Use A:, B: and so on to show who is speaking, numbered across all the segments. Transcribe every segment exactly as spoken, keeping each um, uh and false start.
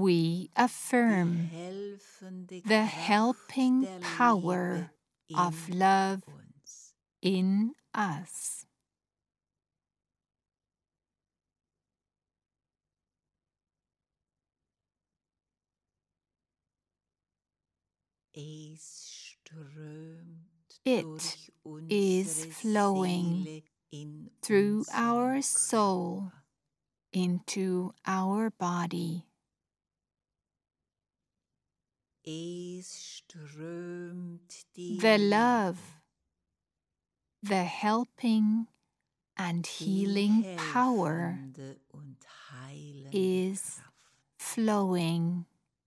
A: we affirm the helping power of love in us. It is flowing through our soul into our body. The love, the helping and healing power is flowing.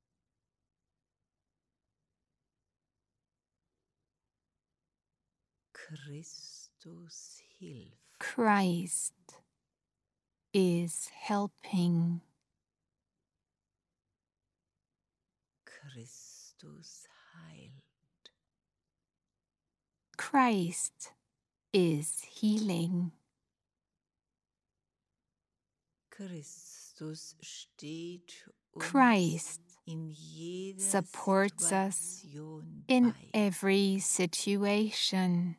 A: Christ is helping. Christ is healing. Christ supports us in every situation.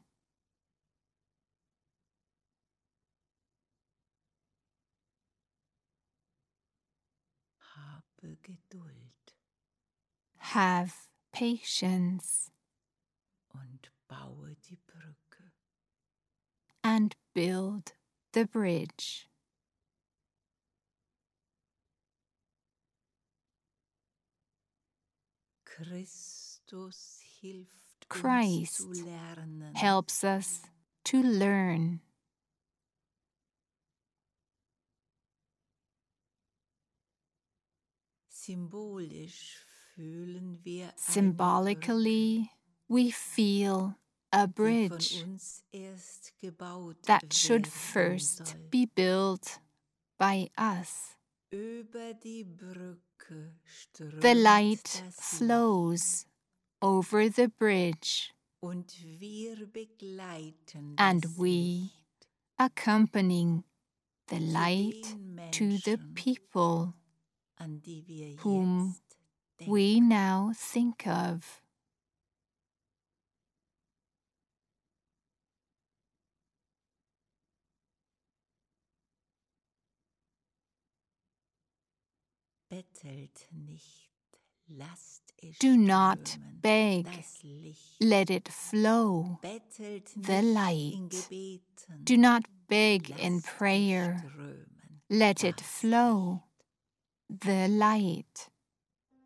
A: Have patience and build the bridge. Christ helps us to learn. Symbolically, we feel a bridge that should first be built by us. The light flows over the bridge, and we, accompanying the light to the people whom we now think of. Do not beg, let it flow, the light. Do not beg in prayer, let it flow, the light.